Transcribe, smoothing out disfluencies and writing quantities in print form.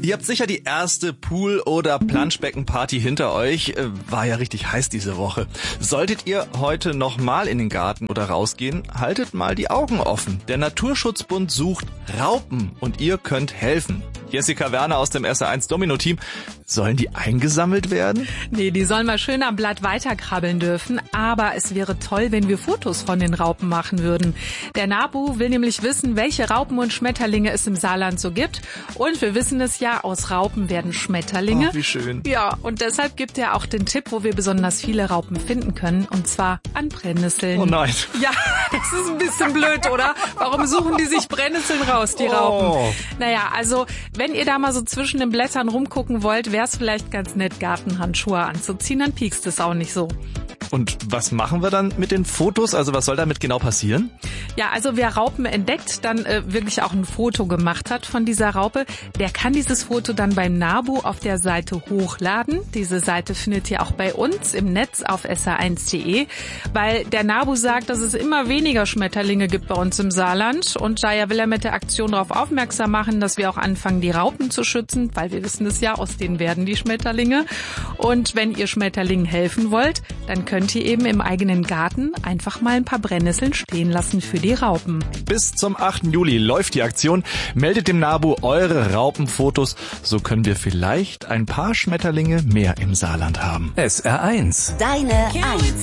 Ihr habt sicher die erste Pool- oder Planschbeckenparty hinter euch. War ja richtig heiß diese Woche. Solltet ihr heute nochmal in den Garten oder rausgehen, haltet mal die Augen offen. Der Naturschutzbund sucht Raupen und ihr könnt helfen. Jessica Werner aus dem SR1 Domino-Team. Sollen die eingesammelt werden? Nee, die sollen mal schön am Blatt weiterkrabbeln dürfen. Aber es wäre toll, wenn wir Fotos von den Raupen machen würden. Der NABU will nämlich wissen, welche Raupen und Schmetterlinge es im Saarland so gibt. Und wir wissen es ja, aus Raupen werden Schmetterlinge. Oh, wie schön. Ja, und deshalb gibt er auch den Tipp, wo wir besonders viele Raupen finden können. Und zwar an Brennnesseln. Oh nein. Ja, das ist ein bisschen blöd, oder? Warum suchen die sich Brennnesseln raus, die Raupen? Naja, also wenn ihr da mal so zwischen den Blättern rumgucken wollt, wäre es vielleicht ganz nett, Gartenhandschuhe anzuziehen, dann piekst es auch nicht so. Und was machen wir dann mit den Fotos? Also was soll damit genau passieren? Ja, also wer Raupen entdeckt, dann wirklich auch ein Foto gemacht hat von dieser Raupe, der kann dieses Foto dann beim NABU auf der Seite hochladen. Diese Seite findet ihr auch bei uns im Netz auf sr1.de, weil der NABU sagt, dass es immer weniger Schmetterlinge gibt bei uns im Saarland und daher will er mit der Aktion darauf aufmerksam machen, dass wir auch anfangen, die Raupen zu schützen, weil wir wissen es ja, aus denen werden die Schmetterlinge. Und wenn ihr Schmetterlingen helfen wollt, dann könnt ihr eben im eigenen Garten einfach mal ein paar Brennnesseln stehen lassen für die Raupen. Bis zum 8. Juli läuft die Aktion. Meldet dem NABU eure Raupenfotos. So können wir vielleicht ein paar Schmetterlinge mehr im Saarland haben. SR1. Deine Eins.